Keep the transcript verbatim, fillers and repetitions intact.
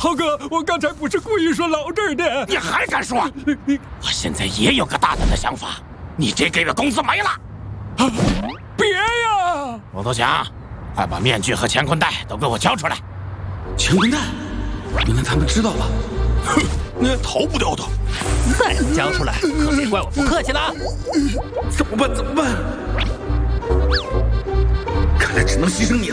浩哥，我刚才不是故意说老这儿的。 你还敢说？我现在也有个大胆的想法，你这个月工资没了。 啊、别呀！ 罗头强，快把面具和乾坤袋都给我交出来。 乾坤袋，原来他们知道了。哼，那逃不掉的。 再不交出来，可别怪我不客气了啊！ 怎么办？怎么办？看来只能牺牲你了。